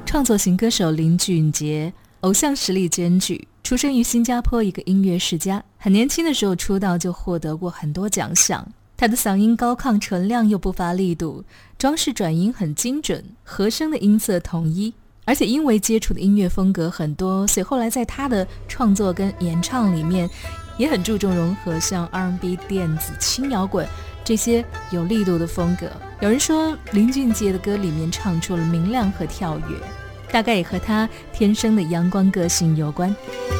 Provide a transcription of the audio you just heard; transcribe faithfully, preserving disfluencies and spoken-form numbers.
创作型歌手林俊杰，偶像实力兼具，出生于新加坡一个音乐世家，很年轻的时候出道就获得过很多奖项。他的嗓音高亢纯亮又不乏力度，装饰转音很精准，和声的音色统一，而且因为接触的音乐风格很多，所以后来在他的创作跟演唱里面也很注重融合像 R and B、 电子、轻摇滚这些有力度的风格。有人说林俊杰的歌里面唱出了明亮和跳跃，大概也和他天生的阳光个性有关。